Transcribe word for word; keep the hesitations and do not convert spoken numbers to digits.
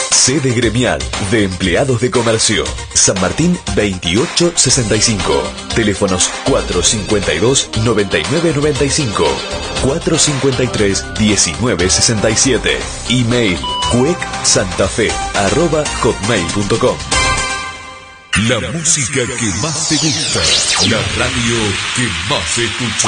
Sede gremial de empleados de comercio. San Martín veintiocho sesenta y cinco. Teléfonos cuatro cincuenta y dos, noventa y nueve noventa y cinco. cuatro cincuenta y tres, diecinueve sesenta y siete. Email cuecsantafe arroba hotmail punto com. La música que más te gusta. La radio que más se escucha.